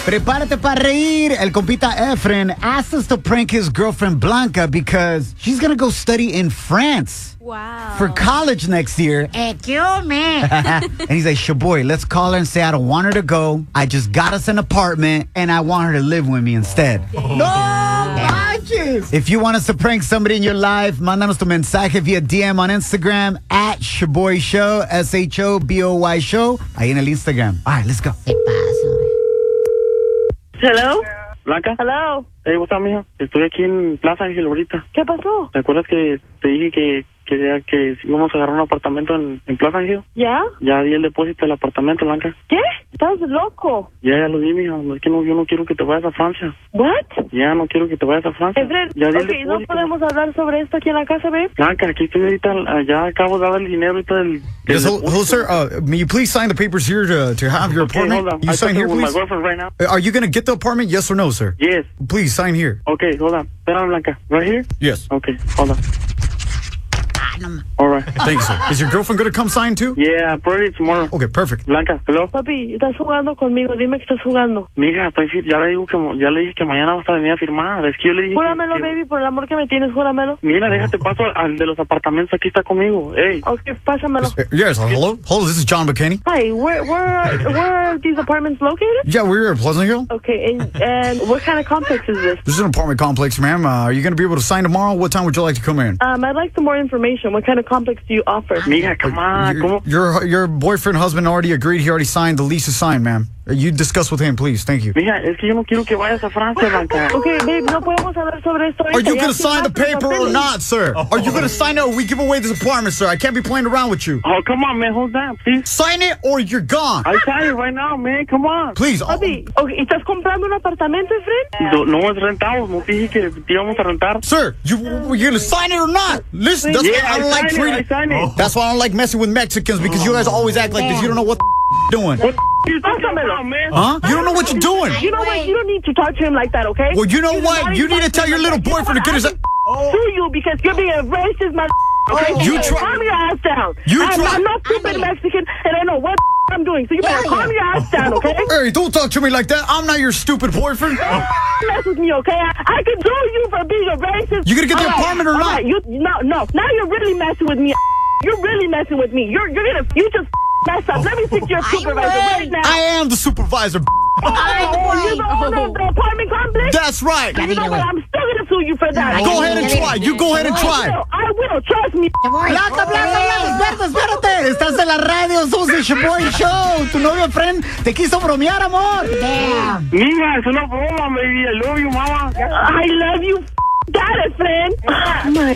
Prepárate para reír. El compita Efren asked us to prank his girlfriend Blanca because she's going to go study in France. Wow. For college next year. Excuse me. And he's like, Shaboy, let's call her and say I don't want her to go. I just got us an apartment and I want her to live with me instead. No manches. If you want us to prank somebody in your life, mándanos tu mensaje via DM on Instagram at Shaboy Show, SHOBOY Show. Ahí en el Instagram. All right, let's go. ¿Qué pasa? Hello. Blanca. Hello. Hey, what's up, mija? Estoy aquí en Plaza Ángel ahorita. ¿Qué pasó? ¿Te acuerdas que te dije que íbamos a agarrar un apartamento en Plaza Ángel? ¿Ya? Ya di el depósito del apartamento, Blanca. ¿Qué? Estás loco. Ya lo di, mija. Es que yo no quiero que te vayas a Francia. What? Ya no quiero que te vayas a Francia. Efren, Ya di el okay, ¿no depósito. podemos hablar sobre esto aquí en la casa, babe? Blanca, aquí estoy ahorita. Ya acabo de dar el dinero ahorita del Yes, hello, sir. May you please sign the papers here to have your Okay, apartment? hold on. You I sign talked here, with my please. girlfriend right now. Are you going to get the apartment? Yes or no, sir? Yes. Please sign here. Okay, hold on. Espérame, Blanca. Right here? Yes. Okay, hold on. No, All right. Thank you, sir. Is your girlfriend going to come sign too? Yeah, probably tomorrow. Okay, perfect. Blanca, hello. Papi, estás jugando conmigo. Dime que estás jugando. Mija, ya le dije que mañana vas a venir a firmar. Es que yo le dije. Júramelo, baby, por el amor que me tienes, júramelo. Mira, déjate paso al de los apartamentos. Aquí está conmigo. Hey. Okay, pásamelo. Yes, hello. Hello, this is John McKinney. Hi, where are these apartments located? Yeah, we're here at Pleasant Hill. Okay, and what kind of complex is this? This is an apartment complex, ma'am. Are you going to be able to sign tomorrow? What time would you like to come in? I'd like some more information. What kind of complex do you offer? Mija, come on. ¿Cómo? Your boyfriend, husband already agreed. He already signed. The lease is signed, ma'am. You discuss with him, please. Thank you. Mija, es que yo no quiero que vayas a Francia, Blanca. Okay, babe, no podemos hablar sobre esto. Are you Ya going to sign the firmaste los paper or papeles. not, sir? Are you going to sign it or we give away this apartment, sir? I can't be playing around with you. Oh, come on, man. Hold on, please. Sign it or you're gone. I sign it right now, man. Come on. Please. Papi, okay, ¿estás comprando un apartamento, Efren? No es rentado. No te dije que te íbamos a rentar. Sir, you're going to sign it or not? Listen, that's why I don't like treating. I sign it. That's why I don't like messing with Mexicans because you guys always act like this. You don't know what doing. What you talking about, man? Huh? You don't know what you're doing. You know what? You don't need to talk to him like that, okay? Well, you know He's what? not You need to tell your little like that. boyfriend to get his... Sue you because you're being a racist, okay? You better try- calm your ass down. You I'm try- not stupid Mexican, and I know what I'm doing, so you better calm your ass down, okay? Hey, don't talk to me like that. I'm not your stupid boyfriend. Mess with me, okay? I could sue you for being a racist. You gonna get the All right, apartment or all not? right, no. Now you're really messing with me. You're really messing with me. You just messed up. Let me speak to your supervisor right now. I am the supervisor. You're the owner of the apartment complex? That's right. You know what? I'm still gonna sue you for that. Go ahead and try. You go ahead and try. I will. Trust me. Blanca, espérate. Estás en la radio, somos el Shaboy Show. Tu novio friend te quiso bromear, amor. Damn. Mija, es una broma, baby. I love you, mama. I love you. Got it, friend. Oh my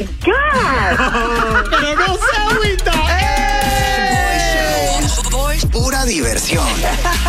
God. Pero no se agüita. Pura diversión.